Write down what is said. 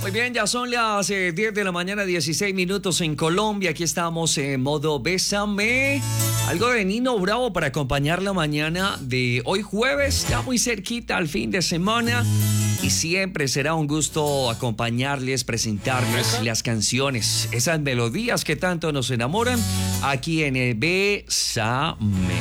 Muy bien, ya son las 10 de la mañana, 16 minutos en Colombia. Aquí estamos en modo Bésame. Algo de Nino Bravo para acompañar la mañana de hoy jueves, ya muy cerquita al fin de semana. Y siempre será un gusto acompañarles, presentarles las canciones, esas melodías que tanto nos enamoran aquí en Bésame.